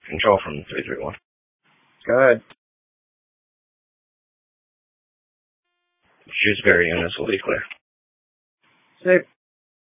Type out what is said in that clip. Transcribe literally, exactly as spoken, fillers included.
Control from three three one. Go ahead. Shrewsbury units will be clear. Safe.